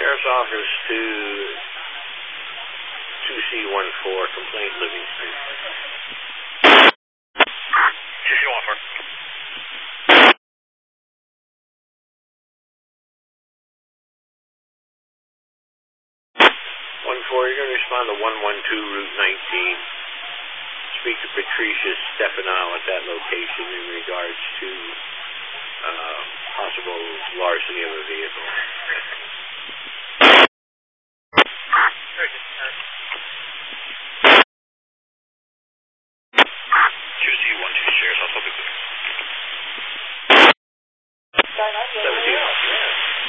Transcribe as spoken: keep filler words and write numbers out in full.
Sheriff's Office to two C one four, complaint Livingston. two C one four. one four, you're going to respond to one one two Route nineteen. Speak to Patricia Stefano at that location in regards to uh, possible larceny of a vehicle.